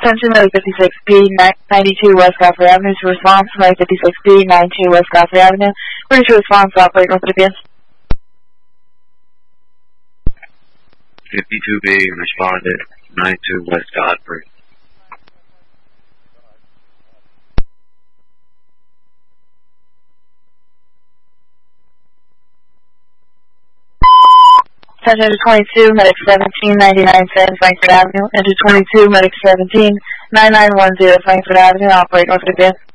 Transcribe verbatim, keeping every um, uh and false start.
Attention, Medic fifty-six B, ninety-two West Godfrey Avenue to response. Medic fifty-six B, ninety-two West Godfrey Avenue. Ready to response, operate north of the fifty-two B responded, ninety-two West Godfrey. Attention to twenty-two, Medic seventeen, ninety-nine ten Frankfurt Avenue. Enter twenty-two, Medic seventeen, nine nine one zero Frankfurt Avenue. Operate north of the